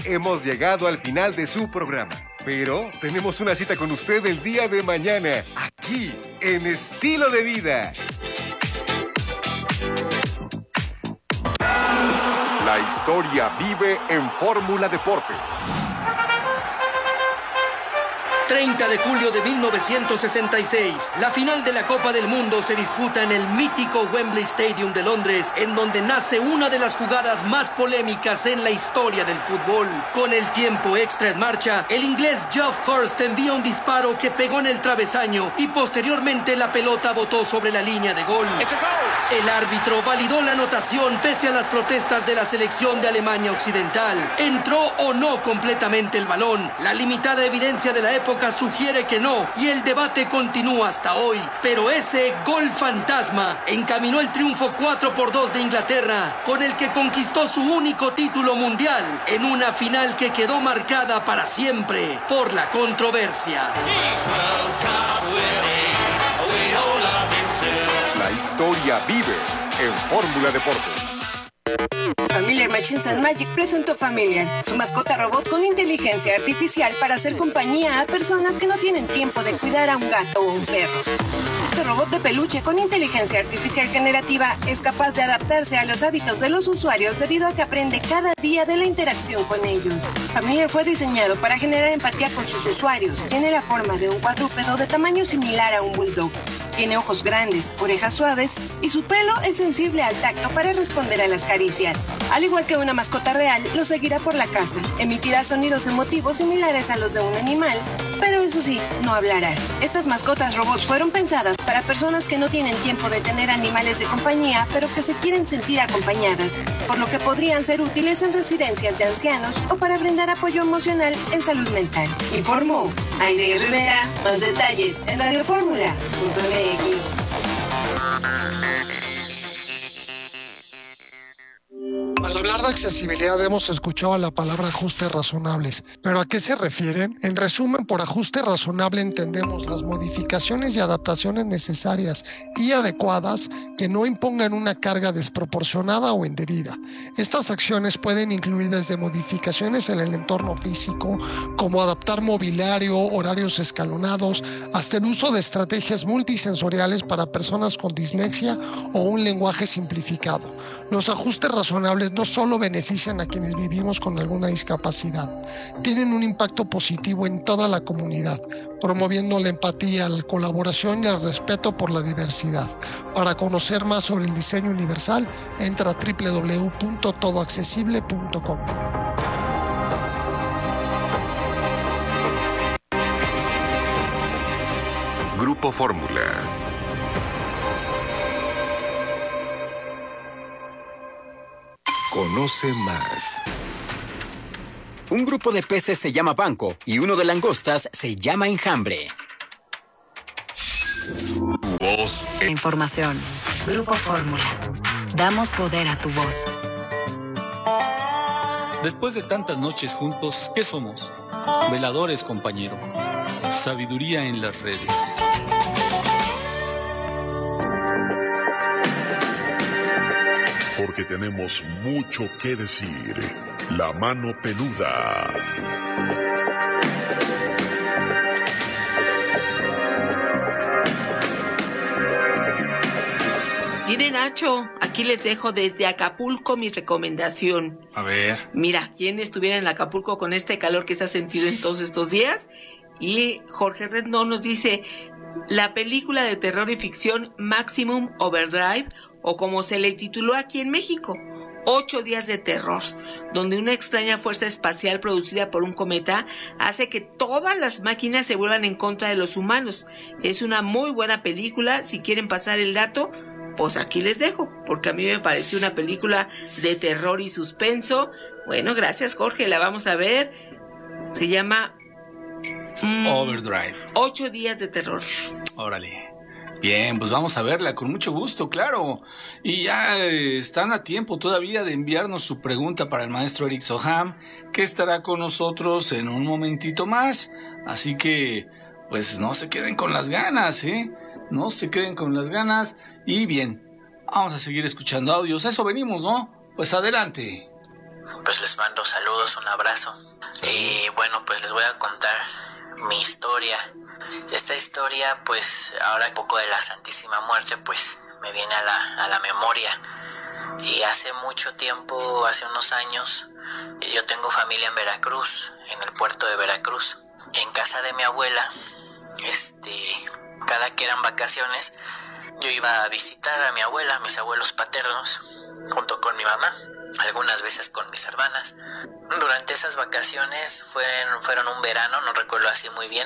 hemos llegado al final de su programa. Pero tenemos una cita con usted el día de mañana, aquí, en Estilo de Vida. La historia vive en Fórmula Deportes. 30 de julio de 1966, la final de la Copa del Mundo se disputa en el mítico Wembley Stadium de Londres, en donde nace una de las jugadas más polémicas en la historia del fútbol. Con el tiempo extra en marcha, el inglés Geoff Hurst envía un disparo que pegó en el travesaño y posteriormente la pelota botó sobre la línea de gol. El árbitro validó la anotación pese a las protestas de la selección de Alemania Occidental. ¿Entró o no completamente el balón? La limitada evidencia de la época sugiere que no, y el debate continúa hasta hoy. Pero ese gol fantasma encaminó el triunfo 4-2 de Inglaterra, con el que conquistó su único título mundial, en una final que quedó marcada para siempre por la controversia. La historia vive en Fórmula Deportes. Familiar Machines and Magic presentó Familiar, su mascota robot con inteligencia artificial para hacer compañía a personas que no tienen tiempo de cuidar a un gato o un perro. Este robot de peluche con inteligencia artificial generativa es capaz de adaptarse a los hábitos de los usuarios debido a que aprende cada día de la interacción con ellos. Familiar fue diseñado para generar empatía con sus usuarios. Tiene la forma de un cuadrúpedo de tamaño similar a un bulldog. Tiene ojos grandes, orejas suaves y su pelo es sensible al tacto para responder a las caricias. Al igual que una mascota real, lo seguirá por la casa. Emitirá sonidos emotivos similares a los de un animal, pero eso sí, no hablará. Estas mascotas robots fueron pensadas para personas que no tienen tiempo de tener animales de compañía, pero que se quieren sentir acompañadas, por lo que podrían ser útiles en residencias de ancianos o para brindar apoyo emocional en salud mental. Informó Aide Rivera. Más detalles en radioformula.mx. Al hablar de accesibilidad hemos escuchado la palabra ajustes razonables, pero ¿a qué se refieren? En resumen, por ajuste razonable entendemos las modificaciones y adaptaciones necesarias y adecuadas que no impongan una carga desproporcionada o indebida. Estas acciones pueden incluir desde modificaciones en el entorno físico, como adaptar mobiliario, horarios escalonados, hasta el uso de estrategias multisensoriales para personas con dislexia o un lenguaje simplificado. Los ajustes razonables no solo benefician a quienes vivimos con alguna discapacidad, tienen un impacto positivo en toda la comunidad, promoviendo la empatía, la colaboración y el respeto por la diversidad. Para conocer más sobre el diseño universal, entra a www.todoaccesible.com. Grupo Fórmula. Conoce más. Un grupo de peces se llama banco y uno de langostas se llama enjambre. Tu voz. Información. Grupo Fórmula. Damos poder a tu voz. Después de tantas noches juntos, ¿qué somos? Veladores, compañero. Sabiduría en las redes. Porque tenemos mucho que decir. La mano peluda. Gine Nacho, aquí les dejo desde Acapulco mi recomendación. A ver. Mira, ¿quién estuviera en Acapulco con este calor que se ha sentido en todos estos días? Y Jorge Rendón nos dice, la película de terror y ficción Maximum Overdrive, o como se le tituló aquí en México, 8 días de terror, donde una extraña fuerza espacial producida por un cometa hace que todas las máquinas se vuelvan en contra de los humanos. Es una muy buena película. Si quieren pasar el dato, pues aquí les dejo, porque a mí me pareció una película de terror y suspenso. Bueno, gracias Jorge, la vamos a ver. Se llama Overdrive. 8 días de terror. Órale. Bien, pues vamos a verla con mucho gusto, claro. Y ya están a tiempo todavía de enviarnos su pregunta para el maestro Eric Soham, que estará con nosotros en un momentito más. Así que, pues no se queden con las ganas, ¿eh? No se queden con las ganas. Y bien, vamos a seguir escuchando audios. A eso venimos, ¿no? Pues adelante. pues les mando saludos, un abrazo. Y bueno, pues les voy a contar mi historia. Esta historia, pues ahora un poco de la Santísima Muerte, pues me viene a la memoria. Y hace mucho tiempo, hace unos años, yo tengo familia en Veracruz, en el puerto de Veracruz. En casa de mi abuela, cada que eran vacaciones, yo iba a visitar a mi abuela, a mis abuelos paternos, junto con mi mamá, algunas veces con mis hermanas. Durante esas vacaciones fueron un verano, no recuerdo así muy bien,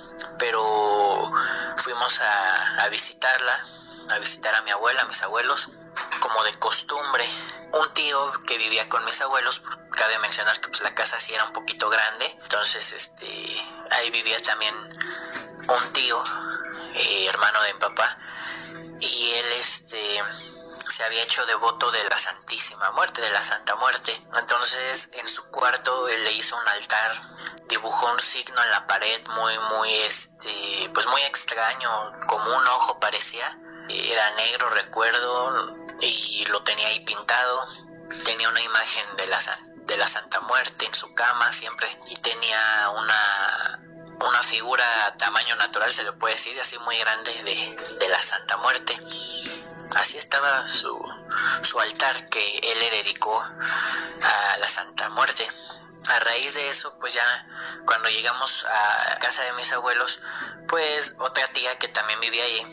pero fuimos a visitarla, a visitar a mi abuela, a mis abuelos, como de costumbre. Un tío que vivía con mis abuelos, cabe mencionar que pues la casa sí era un poquito grande, entonces ahí vivía también un tío, hermano de mi papá, y él se había hecho devoto de la Santísima Muerte, de la Santa Muerte. Entonces en su cuarto él le hizo un altar, dibujó un signo en la pared muy pues muy extraño, como un ojo parecía, era negro recuerdo, y lo tenía ahí pintado. Tenía una imagen de la Santa Muerte en su cama siempre, y tenía una figura a tamaño natural, se le puede decir, así muy grande, de la Santa Muerte. Así estaba su altar que él le dedicó a la Santa Muerte. A raíz de eso, pues ya cuando llegamos a casa de mis abuelos, pues otra tía que también vivía ahí,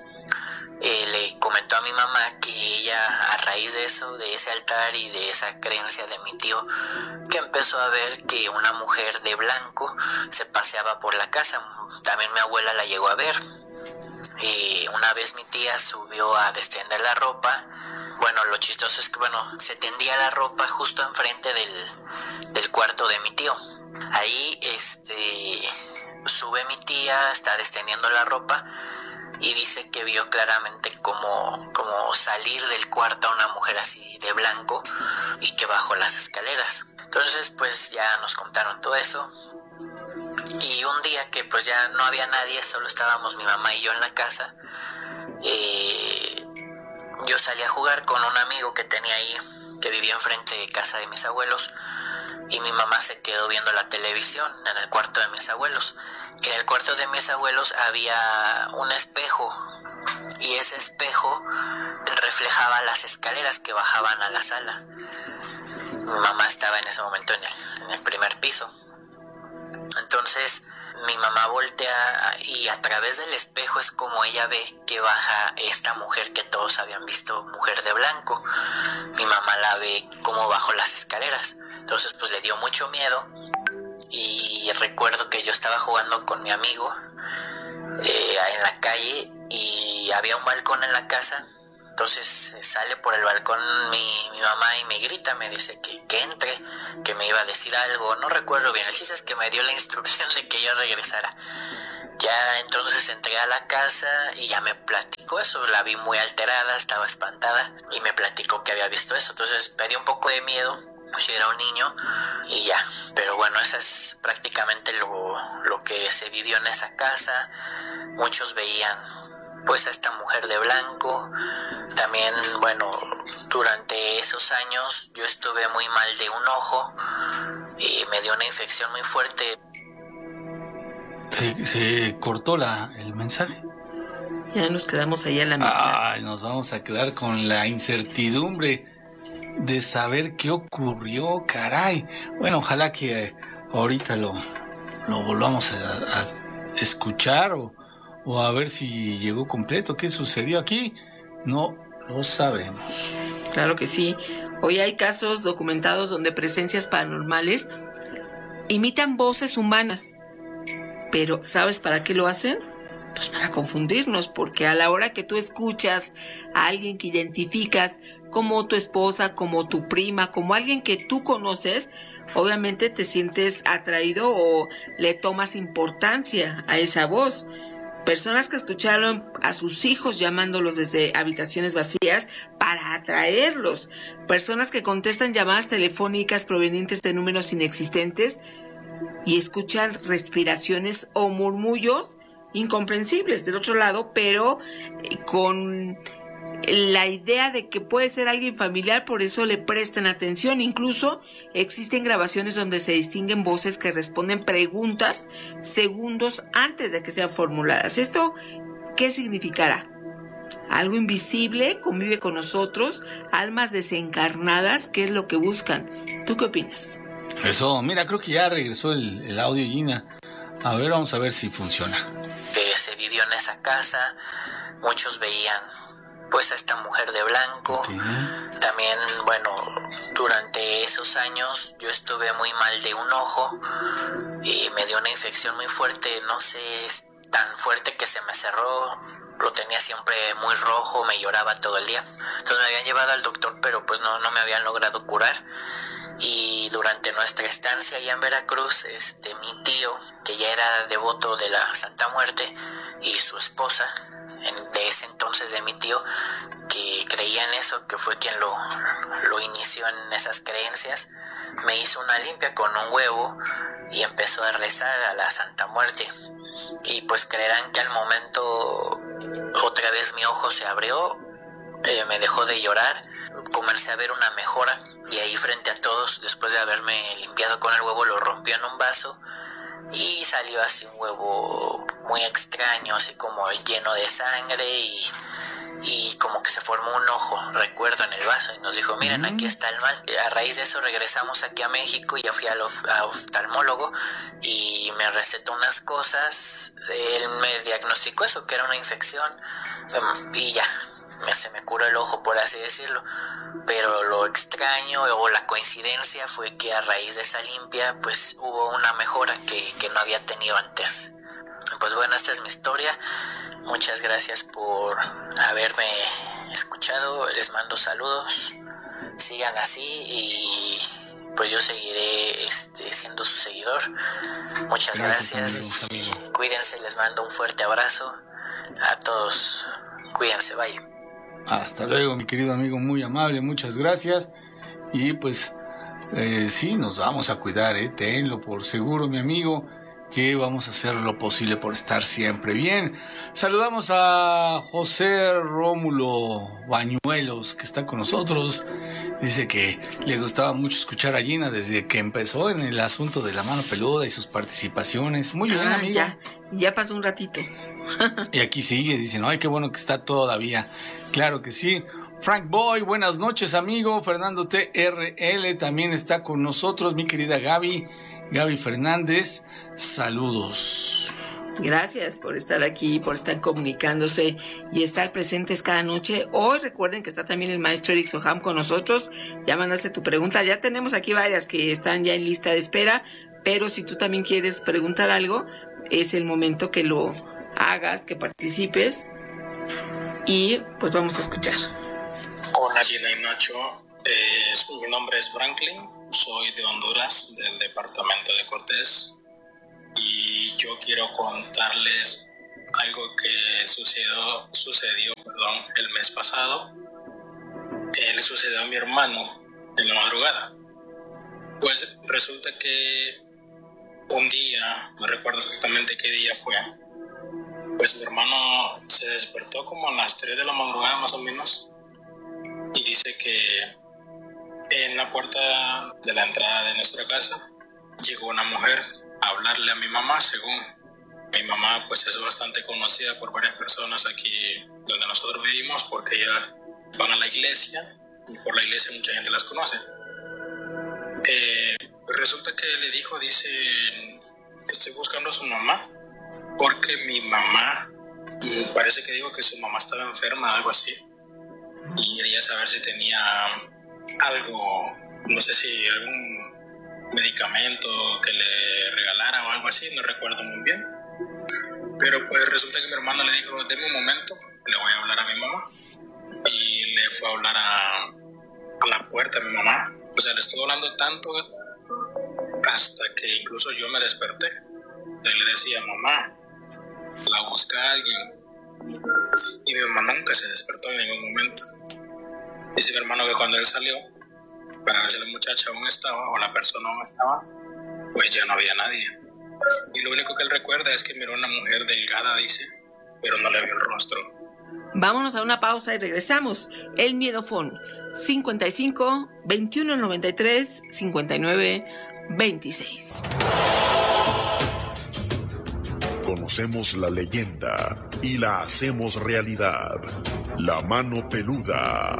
le comentó a mi mamá que ella, a raíz de eso, de ese altar y de esa creencia de mi tío, que empezó a ver que una mujer de blanco se paseaba por la casa. También mi abuela la llegó a ver. Una vez mi tía subió a destender la ropa. Bueno, lo chistoso es que se tendía la ropa justo enfrente del cuarto de mi tío. Ahí sube mi tía, está destendiendo la ropa, y dice que vio claramente como salir del cuarto a una mujer así de blanco, y que bajó las escaleras. Entonces pues ya nos contaron todo eso, y un día que pues ya no había nadie, solo estábamos mi mamá y yo en la casa, yo salí a jugar con un amigo que tenía ahí, que vivía enfrente de casa de mis abuelos, y mi mamá se quedó viendo la televisión en el cuarto de mis abuelos. En el cuarto de mis abuelos había un espejo, y ese espejo reflejaba las escaleras que bajaban a la sala. Mi mamá estaba en ese momento en el primer piso. Entonces mi mamá voltea, y a través del espejo es como ella ve que baja esta mujer que todos habían visto, mujer de blanco. Mi mamá la ve como bajó las escaleras. Entonces pues le dio mucho miedo, y recuerdo que yo estaba jugando con mi amigo en la calle, y había un balcón en la casa. Entonces sale por el balcón mi mamá y me grita, me dice que entre, que me iba a decir algo, no recuerdo bien. El chiste es que me dio la instrucción de que yo regresara. Ya entonces entré a la casa y ya me platicó eso. La vi muy alterada, estaba espantada, y me platicó que había visto eso. Entonces me dio un poco de miedo, pues yo era un niño, y ya. Pero bueno, eso es prácticamente lo que se vivió en esa casa. Muchos veían pues a esta mujer de blanco. También, durante esos años yo estuve muy mal de un ojo, y me dio una infección muy fuerte. Se cortó el mensaje. Ya nos quedamos ahí a la mitad. Ay, nos vamos a quedar con la incertidumbre de saber qué ocurrió, caray. Bueno, ojalá que ahorita lo volvamos a escuchar, o a ver si llegó completo. ¿Qué sucedió aquí? No lo sabemos. Claro que sí. Hoy hay casos documentados donde presencias paranormales imitan voces humanas. Pero ¿sabes para qué lo hacen? Pues para confundirnos, porque a la hora que tú escuchas a alguien que identificas como tu esposa, como tu prima, como alguien que tú conoces, obviamente te sientes atraído o le tomas importancia a esa voz. Personas que escucharon a sus hijos llamándolos desde habitaciones vacías para atraerlos. Personas que contestan llamadas telefónicas provenientes de números inexistentes y escuchan respiraciones o murmullos incomprensibles del otro lado, pero con la idea de que puede ser alguien familiar, por eso le prestan atención. Incluso existen grabaciones donde se distinguen voces que responden preguntas segundos antes de que sean formuladas. ¿Esto qué significará? Algo invisible convive con nosotros, almas desencarnadas, ¿qué es lo que buscan? ¿Tú qué opinas? Eso, mira, creo que ya regresó el audio, Gina. A ver, vamos a ver si funciona. Que se vivió en esa casa, muchos veían pues a esta mujer de blanco. Okay. También, bueno, durante esos años yo estuve muy mal de un ojo y me dio una infección muy fuerte, no sé, tan fuerte que se me cerró, lo tenía siempre muy rojo, me lloraba todo el día. Entonces me habían llevado al doctor, pero pues no me habían logrado curar. Y durante nuestra estancia allá en Veracruz, mi tío, que ya era devoto de la Santa Muerte, y su esposa, de ese entonces de mi tío, que creía en eso, que fue quien lo inició en esas creencias, me hizo una limpia con un huevo y empezó a rezar a la Santa Muerte. Y pues creerán que al momento otra vez mi ojo se abrió, me dejó de llorar, comencé a ver una mejora, y ahí frente a todos, después de haberme limpiado con el huevo, lo rompió en un vaso y salió así un huevo muy extraño, así como lleno de sangre, y como que se formó un ojo, recuerdo, en el vaso, y nos dijo, miren, aquí está el mal. A raíz de eso regresamos aquí a México y ya fui al oftalmólogo y me recetó unas cosas. Él me diagnosticó eso, que era una infección, y ya se me curó el ojo, por así decirlo. Pero lo extraño o la coincidencia fue que a raíz de esa limpia pues hubo una mejora que no había tenido antes. Pues bueno, esta es mi historia. Muchas gracias por haberme escuchado. Les mando saludos. Sigan así y pues yo seguiré siendo su seguidor. Muchas gracias. Y cuídense, les mando un fuerte abrazo a todos. Cuídense, bye. Hasta luego, mi querido amigo, muy amable, muchas gracias. Y pues sí, nos vamos a cuidar, tenlo por seguro, mi amigo, que vamos a hacer lo posible por estar siempre bien. Saludamos a José Rómulo Bañuelos, que está con nosotros. Dice que le gustaba mucho escuchar a Gina desde que empezó en el asunto de la mano peluda y sus participaciones. Muy bien, amigo. Ya pasó un ratito. Y aquí sigue, dicen, ay, qué bueno que está todavía. Claro que sí. Frank Boy, buenas noches, amigo. Fernando TRL también está con nosotros. Mi querida Gaby Fernández, saludos. Gracias por estar aquí, por estar comunicándose y estar presentes cada noche. Hoy recuerden que está también el maestro Eric Soham con nosotros. Ya mandaste tu pregunta. Ya tenemos aquí varias que están ya en lista de espera, pero si tú también quieres preguntar algo, es el momento que lo hagas, que participes, y pues vamos a escuchar. Hola Gina y Nacho, mi nombre es Franklin, soy de Honduras, del departamento de Cortés, y yo quiero contarles algo que sucedió el mes pasado. Le sucedió a mi hermano en la madrugada. Pues resulta que un día, no recuerdo exactamente qué día fue, pues mi hermano se despertó como a las 3 de la madrugada más o menos, y dice que en la puerta de la entrada de nuestra casa llegó una mujer a hablarle a mi mamá. Según mi mamá, pues es bastante conocida por varias personas aquí donde nosotros vivimos, porque ellas van a la iglesia y por la iglesia mucha gente las conoce. Resulta que le dijo, dice, estoy buscando a su mamá porque mi mamá, parece que dijo que su mamá estaba enferma, algo así, y quería saber si tenía algo, no sé si algún medicamento que le regalara o algo así, no recuerdo muy bien. Pero pues resulta que mi hermano le dijo, deme un momento, le voy a hablar a mi mamá. Y le fue a hablar a la puerta a mi mamá. O sea, le estuvo hablando tanto hasta que incluso yo me desperté. Y le decía, mamá, la busca alguien. Y mi mamá nunca se despertó en ningún momento. Dice mi hermano que cuando él salió para ver si la muchacha aún estaba o la persona aún estaba, pues ya no había nadie. Y lo único que él recuerda es que miró a una mujer delgada, dice, pero no le vio el rostro. Vámonos a una pausa y regresamos. El Miedofón 55 21 93 59 26. Conocemos la leyenda y la hacemos realidad. La mano peluda.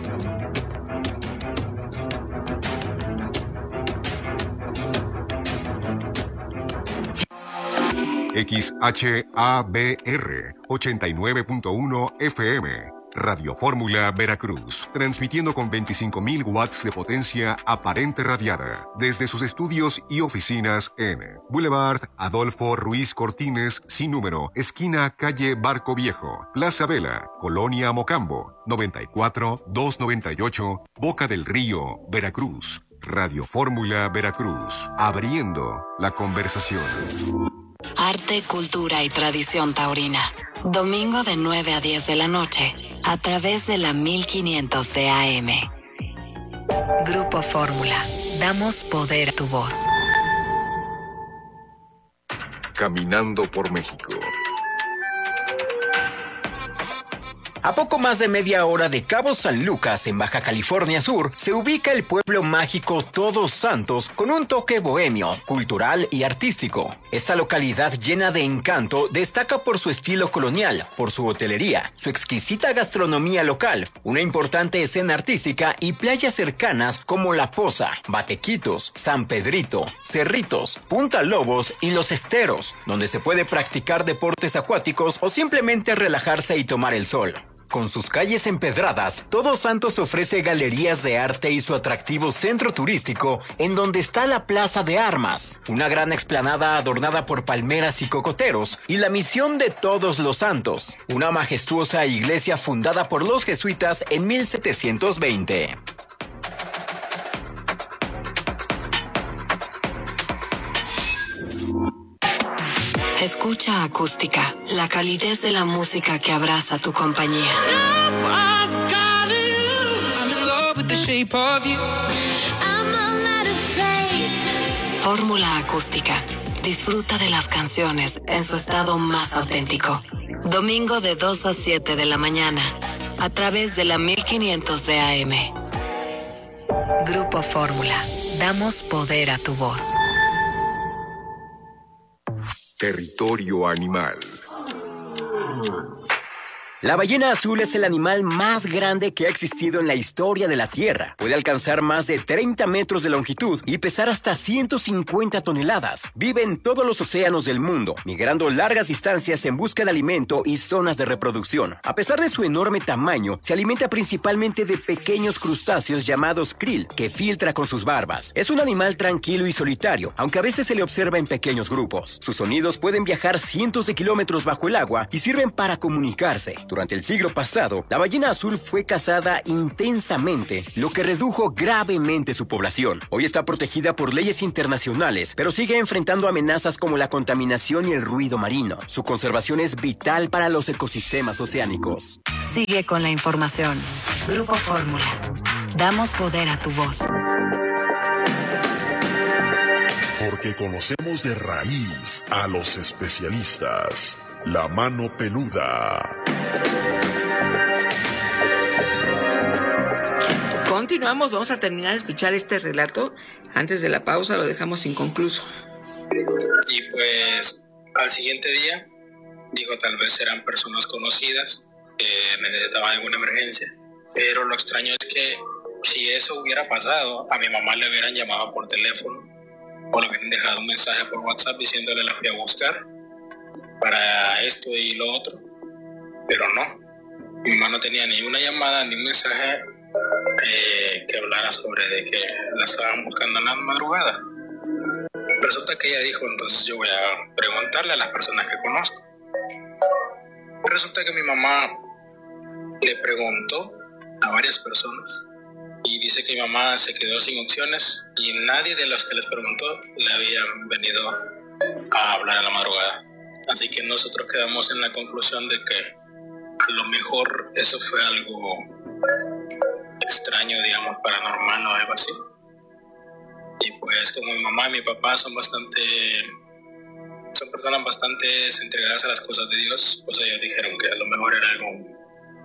XHABR 89.1 FM, Radio Fórmula Veracruz, transmitiendo con 25.000 watts de potencia aparente radiada, desde sus estudios y oficinas en Boulevard Adolfo Ruiz Cortines, sin número, esquina calle Barco Viejo, Plaza Vela, Colonia Mocambo, 94-298, Boca del Río, Veracruz. Radio Fórmula Veracruz, abriendo la conversación. Arte, cultura y tradición taurina. Domingo de 9 a 10 de la noche, a través de la 1500 de AM. Grupo Fórmula. Damos poder a tu voz. Caminando por México. A poco más de media hora de Cabo San Lucas, en Baja California Sur, se ubica el pueblo mágico Todos Santos con un toque bohemio, cultural y artístico. Esta localidad llena de encanto destaca por su estilo colonial, por su hotelería, su exquisita gastronomía local, una importante escena artística y playas cercanas como La Poza, Batequitos, San Pedrito, Cerritos, Punta Lobos y Los Esteros, donde se puede practicar deportes acuáticos o simplemente relajarse y tomar el sol. Con sus calles empedradas, Todos Santos ofrece galerías de arte y su atractivo centro turístico, en donde está la Plaza de Armas, una gran explanada adornada por palmeras y cocoteros, y la Misión de Todos los Santos, una majestuosa iglesia fundada por los jesuitas en 1720. Escucha Acústica, la calidez de la música que abraza tu compañía. Fórmula Acústica. Disfruta de las canciones en su estado más auténtico. Domingo de 2 a 7 de la mañana, a través de la 1500 de AM. Grupo Fórmula. Damos poder a tu voz. Territorio animal. La ballena azul es el animal más grande que ha existido en la historia de la Tierra. Puede alcanzar más de 30 metros de longitud y pesar hasta 150 toneladas. Vive en todos los océanos del mundo, migrando largas distancias en busca de alimento y zonas de reproducción. A pesar de su enorme tamaño, se alimenta principalmente de pequeños crustáceos llamados krill, que filtra con sus barbas. Es un animal tranquilo y solitario, aunque a veces se le observa en pequeños grupos. Sus sonidos pueden viajar cientos de kilómetros bajo el agua y sirven para comunicarse. Durante el siglo pasado, la ballena azul fue cazada intensamente, lo que redujo gravemente su población. Hoy está protegida por leyes internacionales, pero sigue enfrentando amenazas como la contaminación y el ruido marino. Su conservación es vital para los ecosistemas oceánicos. Sigue con la información. Grupo Fórmula. Damos poder a tu voz. Porque conocemos de raíz a los especialistas. La mano peluda. Continuamos, vamos a terminar de escuchar este relato. Antes de la pausa lo dejamos inconcluso. Y pues al siguiente día dijo tal vez eran personas conocidas que necesitaban alguna emergencia. Pero lo extraño es que si eso hubiera pasado, a mi mamá le hubieran llamado por teléfono o le hubieran dejado un mensaje por WhatsApp diciéndole la fui a buscar para esto y lo otro, pero no. Mi mamá no tenía ni una llamada ni un mensaje que hablara sobre de que la estaban buscando en la madrugada. Resulta que ella dijo, entonces yo voy a preguntarle a las personas que conozco. Resulta que mi mamá le preguntó a varias personas y dice que mi mamá se quedó sin opciones y nadie de los que les preguntó le habían venido a hablar a la madrugada. Así que nosotros quedamos en la conclusión de que a lo mejor eso fue algo extraño, digamos, paranormal o algo así. Y pues como mi mamá y mi papá son personas bastante entregadas a las cosas de Dios, pues ellos dijeron que a lo mejor era algún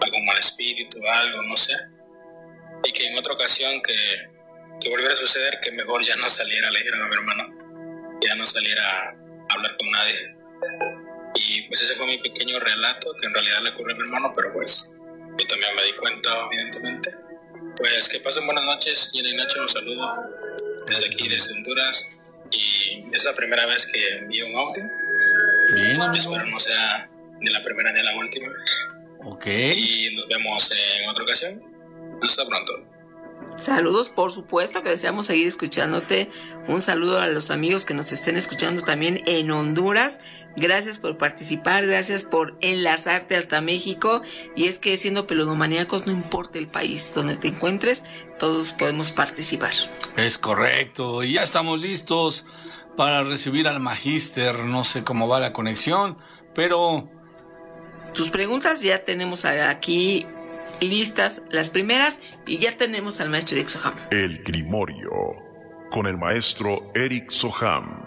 algún mal espíritu, algo, no sé. Y que en otra ocasión que volviera a suceder, que mejor ya no saliera, le dijeron a mi hermano, ya no saliera a hablar con nadie. Y pues ese fue mi pequeño relato, que en realidad le ocurrió a mi hermano, pero pues yo también me di cuenta, evidentemente. Pues que pasen buenas noches. Gina y Nacho, un saludo desde aquí, desde Honduras. Y es la primera vez que envío un audio. Bien, amigo. Espero no sea ni la primera ni la última. Ok. Y nos vemos en otra ocasión. Hasta pronto. Saludos, por supuesto que deseamos seguir escuchándote. Un saludo a los amigos que nos estén escuchando también en Honduras. Gracias por participar, gracias por enlazarte hasta México. Y es que siendo peludomaníacos, no importa el país donde te encuentres, todos podemos participar. Es correcto, y ya estamos listos para recibir al magíster. No sé cómo va la conexión, pero... Tus preguntas ya tenemos aquí listas, las primeras, y ya tenemos al maestro Eric Soham. El Grimorio, con el maestro Eric Soham.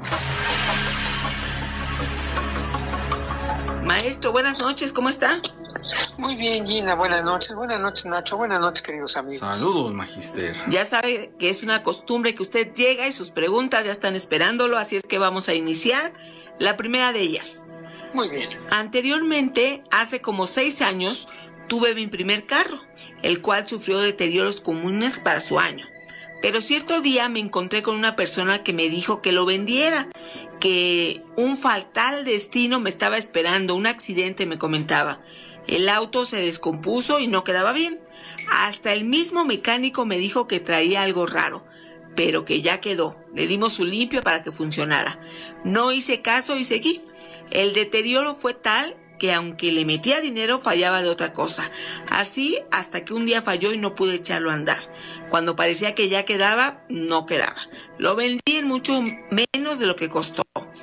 Maestro, buenas noches, ¿cómo está? Muy bien, Gina, buenas noches, Nacho, buenas noches, queridos amigos. Saludos, magíster. Ya sabe que es una costumbre que usted llega y sus preguntas ya están esperándolo, así es que vamos a iniciar. La primera de ellas. Muy bien. Anteriormente, hace como 6 años, tuve mi primer carro, el cual sufrió deterioros comunes para su año. Pero cierto día me encontré con una persona que me dijo que lo vendiera, que un fatal destino me estaba esperando, un accidente me comentaba. El auto se descompuso y no quedaba bien. Hasta el mismo mecánico me dijo que traía algo raro, pero que ya quedó. Le dimos su limpio para que funcionara. No hice caso y seguí. El deterioro fue tal que aunque le metía dinero fallaba de otra cosa. Así hasta que un día falló y no pude echarlo a andar. Cuando parecía que ya quedaba, no quedaba. Lo vendí en mucho menos de lo que costó.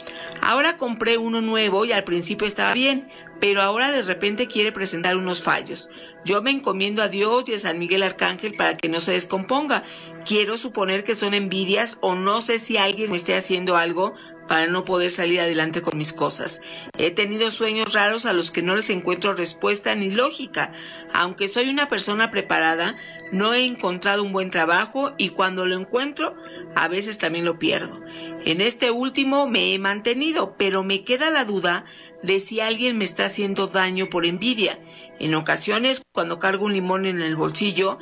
Ahora compré uno nuevo y al principio estaba bien, pero ahora de repente quiere presentar unos fallos. Yo me encomiendo a Dios y a San Miguel Arcángel para que no se descomponga. Quiero suponer que son envidias o no sé si alguien me esté haciendo algo para no poder salir adelante con mis cosas. He tenido sueños raros a los que no les encuentro respuesta ni lógica. Aunque soy una persona preparada, no he encontrado un buen trabajo y cuando lo encuentro, a veces también lo pierdo. En este último me he mantenido, pero me queda la duda de si alguien me está haciendo daño por envidia. En ocasiones, cuando cargo un limón en el bolsillo,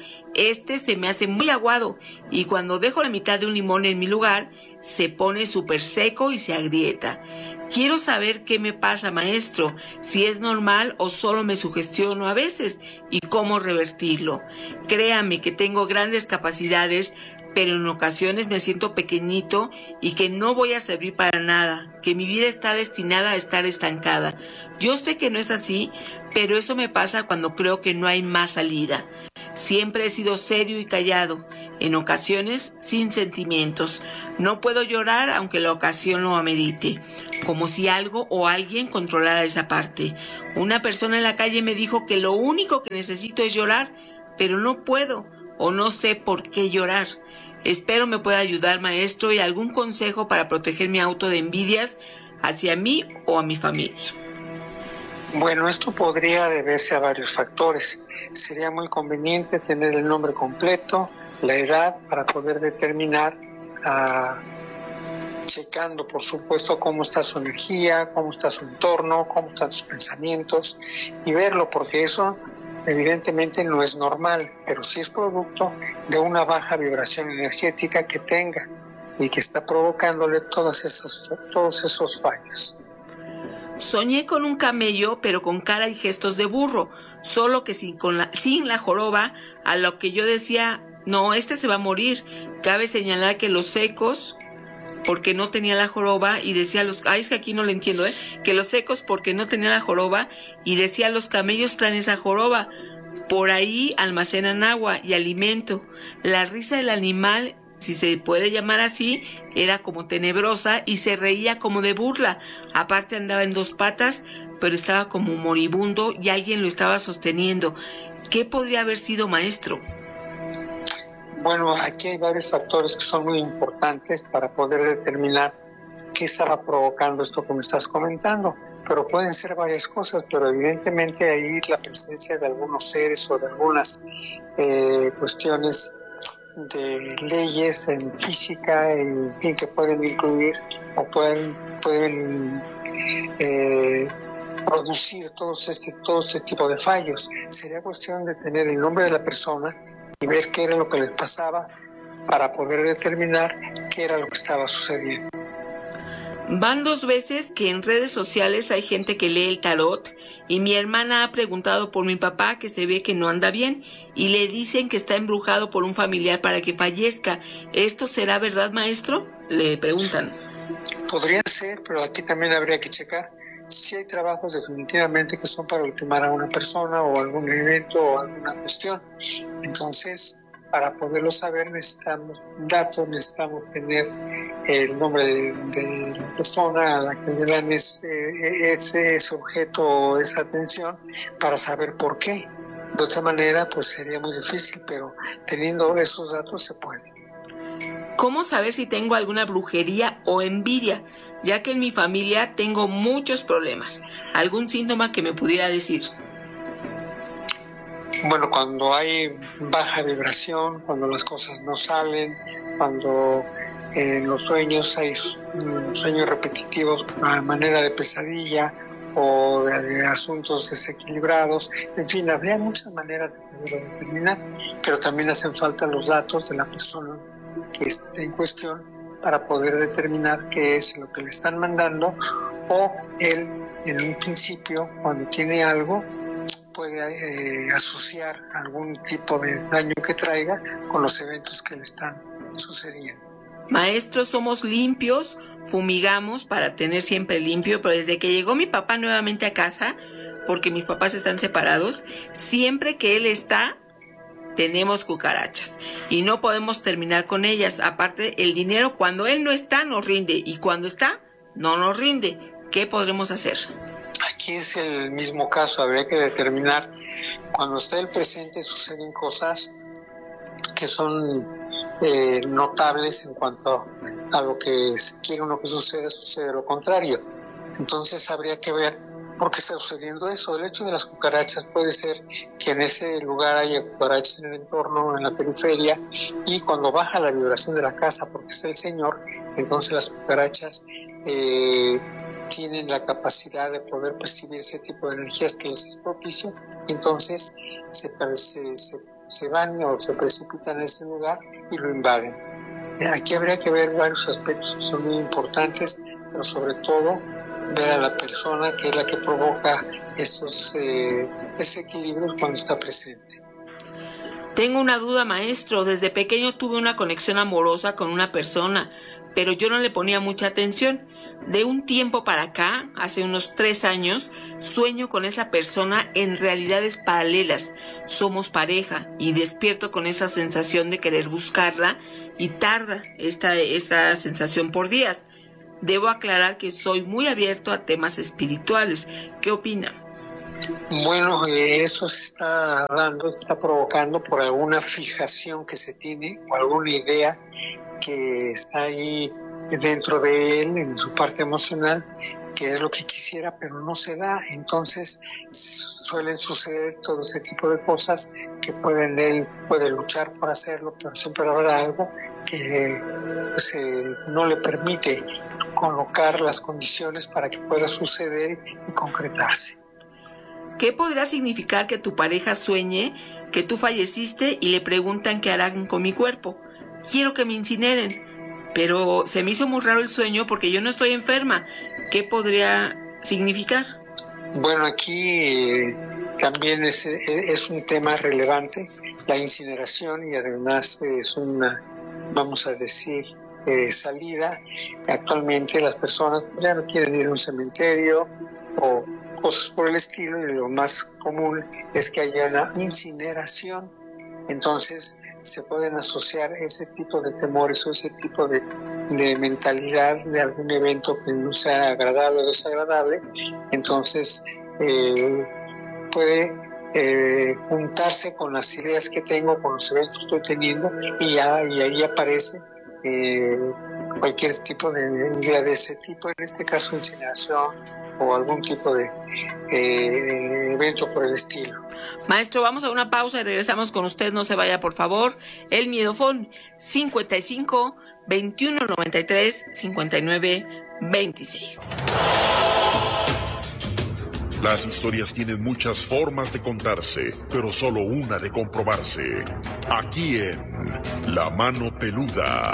se me hace muy aguado y cuando dejo la mitad de un limón en mi lugar, se pone súper seco y se agrieta. Quiero saber qué me pasa, maestro, si es normal o solo me sugestiono a veces y cómo revertirlo. Créame que tengo grandes capacidades, pero en ocasiones me siento pequeñito y que no voy a servir para nada, que mi vida está destinada a estar estancada. Yo sé que no es así, pero eso me pasa cuando creo que no hay más salida. Siempre he sido serio y callado, en ocasiones sin sentimientos. No puedo llorar aunque la ocasión lo amerite, como si algo o alguien controlara esa parte. Una persona en la calle me dijo que lo único que necesito es llorar, pero no puedo o no sé por qué llorar. Espero me pueda ayudar, maestro, y algún consejo para proteger mi auto de envidias hacia mí o a mi familia. Bueno, esto podría deberse a varios factores. Sería muy conveniente tener el nombre completo, la edad, para poder determinar, checando por supuesto cómo está su energía, cómo está su entorno, cómo están sus pensamientos y verlo, porque eso evidentemente no es normal, pero sí es producto de una baja vibración energética que tenga y que está provocándole todos esos fallos. Soñé con un camello, pero con cara y gestos de burro, solo que sin la joroba, a lo que yo decía, no, se va a morir. Cabe señalar que los secos, porque no tenía la joroba, y decía es que aquí no lo entiendo, que los secos porque no tenía la joroba, y decía los camellos traen esa joroba, por ahí almacenan agua y alimento. La risa del animal, si se puede llamar así, era como tenebrosa y se reía como de burla. Aparte andaba en 2 patas, pero estaba como moribundo y alguien lo estaba sosteniendo. ¿Qué podría haber sido, maestro? Bueno, aquí hay varios factores que son muy importantes para poder determinar qué estaba provocando esto que me estás comentando. pero pueden ser varias cosas, pero evidentemente ahí la presencia de algunos seres o de algunas cuestiones de leyes en física, en fin, que pueden incluir o pueden producir todo este tipo de fallos. Sería cuestión de tener el nombre de la persona y ver qué era lo que les pasaba para poder determinar qué era lo que estaba sucediendo. Van 2 veces que en redes sociales hay gente que lee el tarot y mi hermana ha preguntado por mi papá, que se ve que no anda bien, y le dicen que está embrujado por un familiar para que fallezca. ¿Esto será verdad, maestro?, le preguntan. Podría ser, pero aquí también habría que checar. Sí hay trabajos definitivamente que son para ultimar a una persona o algún evento o alguna cuestión. Entonces, para poderlo saber necesitamos datos, necesitamos tener el nombre de la persona a la que le dan ese objeto o esa atención para saber por qué. De otra manera, pues sería muy difícil, pero teniendo esos datos se puede. ¿Cómo saber si tengo alguna brujería o envidia? Ya que en mi familia tengo muchos problemas. ¿Algún síntoma que me pudiera decir? Bueno, cuando hay baja vibración, cuando las cosas no salen, cuando en los sueños hay sueños repetitivos a manera de pesadilla o de asuntos desequilibrados, en fin, habría muchas maneras de poderlo determinar, pero también hacen falta los datos de la persona que esté en cuestión para poder determinar qué es lo que le están mandando, o él en un principio, cuando tiene algo, puede asociar algún tipo de daño que traiga con los eventos que le están sucediendo. Maestros, somos limpios, fumigamos para tener siempre limpio, pero desde que llegó mi papá nuevamente a casa, porque mis papás están separados, siempre que él está, tenemos cucarachas y no podemos terminar con ellas. Aparte, el dinero cuando él no está nos rinde y cuando está no nos rinde. ¿Qué podremos hacer? Aquí es el mismo caso, habría que determinar. Cuando está el presente suceden cosas que son notables en cuanto a lo que quiere uno que suceda, sucede lo contrario. Entonces habría que ver por qué está sucediendo eso. El hecho de las cucarachas puede ser que en ese lugar haya cucarachas en el entorno, en la periferia, y cuando baja la vibración de la casa porque está el señor, entonces las cucarachas tienen la capacidad de poder percibir ese tipo de energías que les es propicio, entonces se van o se precipitan en ese lugar y lo invaden. Aquí habría que ver varios aspectos que son muy importantes, pero sobre todo ver a la persona que es la que provoca esos desequilibrios cuando está presente. Tengo una duda, maestro. Desde pequeño tuve una conexión amorosa con una persona, pero yo no le ponía mucha atención. De un tiempo para acá, hace unos 3 años, sueño con esa persona en realidades paralelas. Somos pareja y despierto con esa sensación de querer buscarla y tarda esta sensación por días. Debo aclarar que soy muy abierto a temas espirituales. ¿Qué opina? Bueno, eso se está dando, se está provocando por alguna fijación que se tiene o alguna idea que está ahí dentro de él, en su parte emocional, que es lo que quisiera, pero no se da. Entonces suelen suceder todo ese tipo de cosas que él puede luchar por hacerlo, pero siempre habrá algo que no le permite colocar las condiciones para que pueda suceder y concretarse. ¿Qué podrá significar que tu pareja sueñe que tú falleciste y le preguntan qué harán con mi cuerpo? Quiero que me incineren, pero se me hizo muy raro el sueño porque yo no estoy enferma. ¿Qué podría significar? Bueno, aquí también es un tema relevante, la incineración, y además es una, vamos a decir, salida. Actualmente las personas ya no quieren ir a un cementerio o cosas por el estilo, y lo más común es que haya una incineración. Entonces se pueden asociar ese tipo de temores o ese tipo de mentalidad de algún evento que no sea agradable o desagradable. Entonces puede juntarse con las ideas que tengo, con los eventos que estoy teniendo, y ahí aparece cualquier tipo de idea de ese tipo, en este caso incineración o algún tipo de evento por el estilo. Maestro, vamos a una pausa y regresamos con usted. No se vaya, por favor. El Miedofón 55 21 93 59 26. Las historias tienen muchas formas de contarse, pero solo una de comprobarse. Aquí en La Mano Peluda.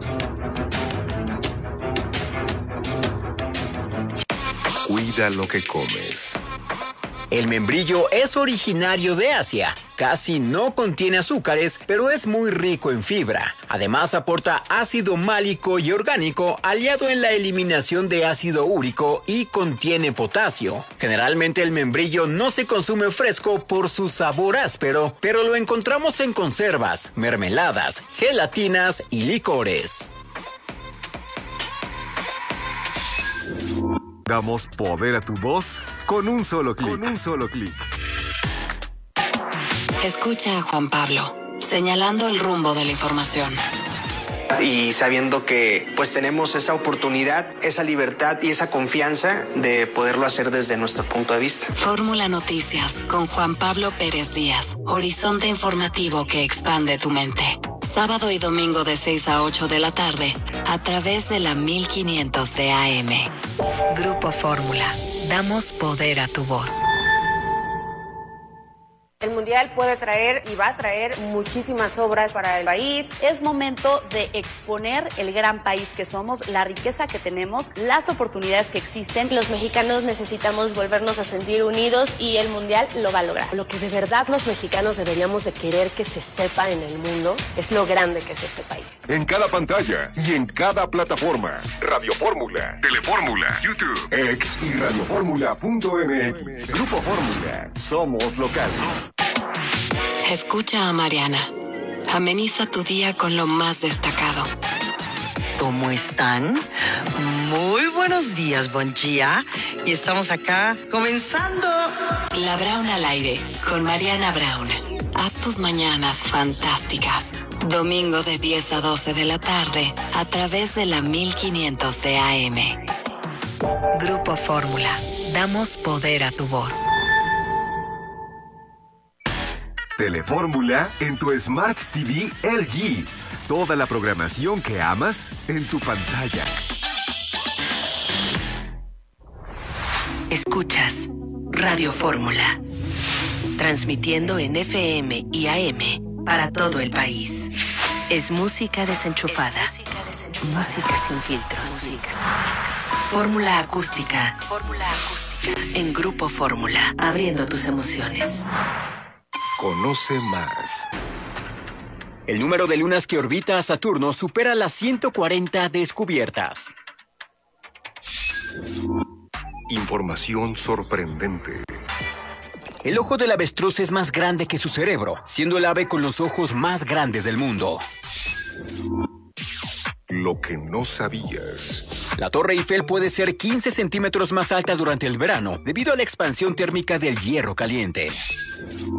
Cuida lo que comes. El membrillo es originario de Asia. Casi no contiene azúcares, pero es muy rico en fibra. Además aporta ácido málico y orgánico aliado en la eliminación de ácido úrico y contiene potasio. Generalmente el membrillo no se consume fresco por su sabor áspero, pero lo encontramos en conservas, mermeladas, gelatinas y licores. Damos poder a tu voz con un solo clic. Escucha a Juan Pablo, señalando el rumbo de la información. Y sabiendo que pues tenemos esa oportunidad, esa libertad y esa confianza de poderlo hacer desde nuestro punto de vista. Fórmula Noticias con Juan Pablo Pérez Díaz. Horizonte informativo que expande tu mente. Sábado y domingo de 6 a 8 de la tarde a través de la 1500 de AM. Grupo Fórmula. Damos poder a tu voz. El Mundial puede traer y va a traer muchísimas obras para el país. Es momento de exponer el gran país que somos, la riqueza que tenemos, las oportunidades que existen. Los mexicanos necesitamos volvernos a sentir unidos y el Mundial lo va a lograr. Lo que de verdad los mexicanos deberíamos de querer que se sepa en el mundo es lo grande que es este país. En cada pantalla y en cada plataforma. Radio Fórmula, Telefórmula, YouTube, X y radioformula.mx. Grupo Fórmula. Somos locales. Escucha a Mariana. Ameniza tu día con lo más destacado. ¿Cómo están? Muy buenos días, buen día. Y estamos acá comenzando. La Brown al aire con Mariana Brown. Haz tus mañanas fantásticas. Domingo de 10 a 12 de la tarde a través de la 1500 de AM. Grupo Fórmula. Damos poder a tu voz. Telefórmula en tu Smart TV LG. Toda la programación que amas en tu pantalla. Escuchas Radio Fórmula, transmitiendo en FM y AM para todo el país. Es música desenchufada, música sin filtros. Fórmula acústica en Grupo Fórmula, abriendo tus emociones. Conoce más. El número de lunas que orbita a Saturno supera las 140 descubiertas. Información sorprendente. El ojo del avestruz es más grande que su cerebro, siendo el ave con los ojos más grandes del mundo. Lo que no sabías. La Torre Eiffel puede ser 15 centímetros más alta durante el verano, debido a la expansión térmica del hierro caliente.